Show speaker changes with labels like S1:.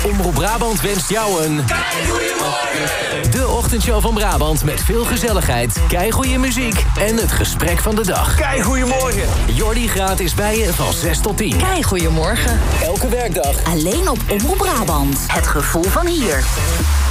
S1: Omroep Brabant wenst jou een...
S2: Keigoeiemorgen!
S1: De ochtendshow van Brabant met veel gezelligheid, keigoeie muziek en het gesprek van de dag.
S2: Keigoeiemorgen!
S1: Jordi Graat is bij je van 6 tot 10.
S3: Keigoeiemorgen.
S1: Elke werkdag.
S3: Alleen op Omroep Brabant. Het gevoel van hier.